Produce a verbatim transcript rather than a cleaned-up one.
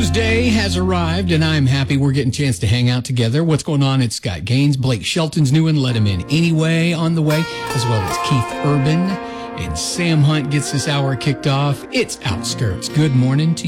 Thursday has arrived, and I'm happy we're getting a chance to hang out together. What's going on? It's Scott Gaines. Blake Shelton's new and Let Him In Anyway on the way, as well as Keith Urban. And Sam Hunt gets this hour kicked off. It's Outskirts. Good morning to you.